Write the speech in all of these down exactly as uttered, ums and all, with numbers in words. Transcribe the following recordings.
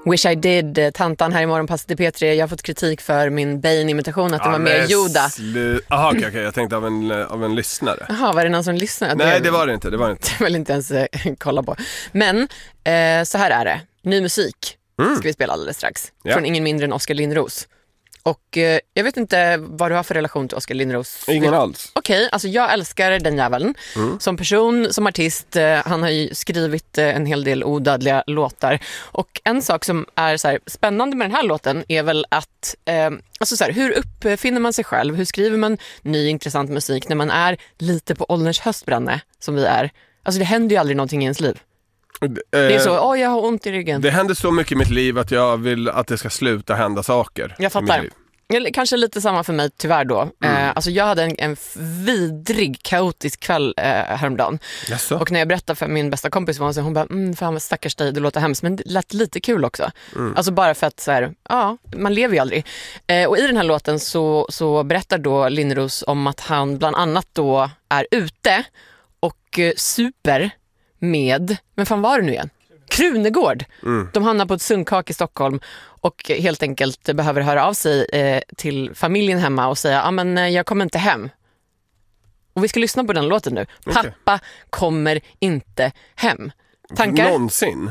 Wish I did, tantan här i morgonpasset i P tre. Jag har fått kritik för min Bane-imitation, att det ja, var mer Yoda. Slu- Aha, okej, okay, okay. Jag tänkte av en, av en lyssnare. Jaha, var det någon som lyssnade? Nej, det var det inte, det var det inte. Det vill inte ens eh, kolla på. Men eh, så här är det. Ny musik mm. ska vi spela alldeles strax. Ja. Från ingen mindre än Oskar Lindros. Och eh, jag vet inte vad du har för relation till Oskar Lindros. Ingen alls. Okej, okay, alltså jag älskar den jäveln. Mm. Som person, som artist, eh, han har ju skrivit eh, en hel del odödliga låtar. Och en sak som är så här, spännande med den här låten är väl att, eh, alltså så här, hur uppfinner man sig själv? Hur skriver man ny intressant musik när man är lite på ålderns höstbränne, som vi är? Alltså det händer ju aldrig någonting i ens liv. Det är så, åh oh, jag har ont i ryggen. Det händer så mycket i mitt liv att jag vill att det ska sluta hända saker. Jag fattar. Kanske lite samma för mig tyvärr då. Mm. Eh, alltså jag hade en, en vidrig, kaotisk kväll eh, häromdagen. Jaså? Och när jag berättade för min bästa kompis var hon, så hon bara, mm, fan vad stackars dig, det låter hemskt. Men det lät lite kul också. Mm. Alltså bara för att så här, ja, man lever ju aldrig. Eh, och i den här låten så, så berättar då Lindros om att han bland annat då är ute och eh, super med, men fan var det nu igen? Krunegård. Mm. De hamnar på ett sunkak i Stockholm och helt enkelt behöver höra av sig eh, till familjen hemma och säga, ja ah, men eh, jag kommer inte hem. Och vi ska lyssna på den låten nu. Okay. Pappa kommer inte hem. Tankar? Någonsin.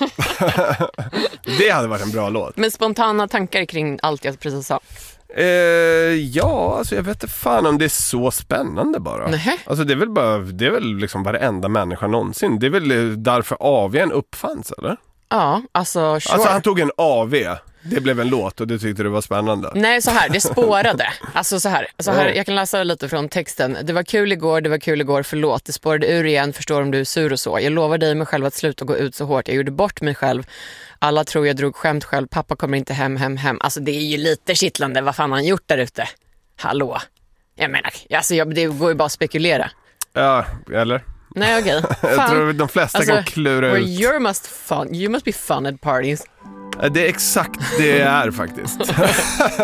Det hade varit en bra låt. Men spontana tankar kring allt jag precis sa. Eh, ja, alltså jag vet inte fan om det är så spännande bara. Nähe. Alltså det är väl bara, det är väl liksom varenda människa någonsin. Det är väl därför A V:n uppfanns, eller? Ja, alltså sure. Alltså han tog en A V. Det blev en låt och du tyckte det var spännande. Nej, så här, det spårade. Alltså så här, så här, jag kan läsa lite från texten. Det var kul igår, det var kul igår, förlåt. Det spårade ur igen, förstår om du är sur och så. Jag lovar dig mig själv att sluta gå ut så hårt. Jag gjorde bort mig själv. Alla tror jag drog skämt själv. Pappa kommer inte hem, hem, hem. Alltså det är ju lite kittlande. Vad fan har han gjort där ute? Hallå? Jag menar, alltså, jag, det går ju bara att spekulera. Ja, eller? Nej, okej. Okay. Jag tror de flesta alltså, kan klura ut. You must, fun, you must be fun at parties. Det är exakt det är faktiskt.